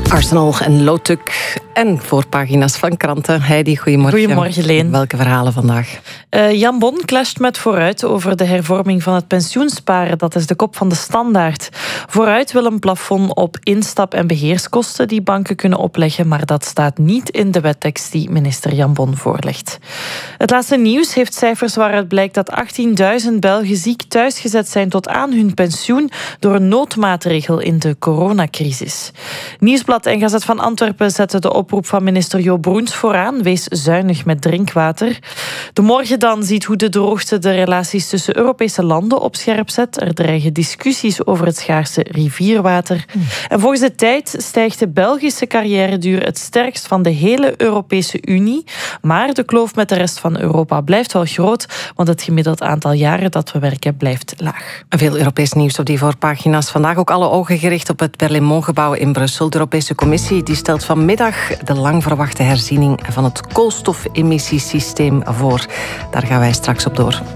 Arsenal en Lotuk en voorpagina's van kranten. Heidi, goedemorgen. Goedemorgen, Leen. Welke verhalen vandaag? Jan Bon clasht met Vooruit over de hervorming van het pensioensparen. Dat is de kop van de Standaard. Vooruit wil een plafond op instap- en beheerskosten die banken kunnen opleggen, maar dat staat niet in de wettekst die minister Jan Bon voorlegt. Het laatste nieuws heeft cijfers waaruit blijkt dat 18.000 Belgen ziek thuisgezet zijn tot aan hun pensioen door een noodmaatregel in de coronacrisis. Nieuwsblad en Gazet van Antwerpen zetten de oproep van minister Jo Broens vooraan. Wees zuinig met drinkwater. De Morgen dan ziet hoe de droogte de relaties tussen Europese landen op scherp zet. Er dreigen discussies over het schaarse rivierwater. En volgens de Tijd stijgt de Belgische carrièreduur het sterkst van de hele Europese Unie. Maar de kloof met de rest van Europa blijft wel groot, want het gemiddeld aantal jaren dat we werken blijft laag. Veel Europees nieuws op die voorpagina's. Vandaag ook alle ogen gericht op het Berlaymont-gebouw in Brussel. De Europese Commissie die stelt vanmiddag de lang verwachte herziening van het koolstofemissiesysteem voor. Daar gaan wij straks op door.